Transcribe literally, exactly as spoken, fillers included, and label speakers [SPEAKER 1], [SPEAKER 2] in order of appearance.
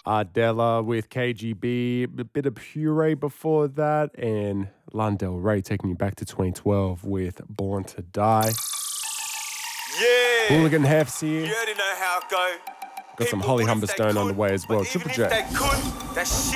[SPEAKER 1] Ardella with K G B, a bit of Puree before that, and Lana Del Rey taking you back to twenty twelve with Born to Die.
[SPEAKER 2] Yeah.
[SPEAKER 1] Hooligan Hefts here.
[SPEAKER 2] You already know how it go.
[SPEAKER 1] Got some
[SPEAKER 2] People
[SPEAKER 1] Holly
[SPEAKER 2] would if they
[SPEAKER 1] Humberstone on the
[SPEAKER 2] could,
[SPEAKER 1] way as well.
[SPEAKER 2] but
[SPEAKER 1] Triple
[SPEAKER 2] even
[SPEAKER 1] J.
[SPEAKER 2] if they could, that shit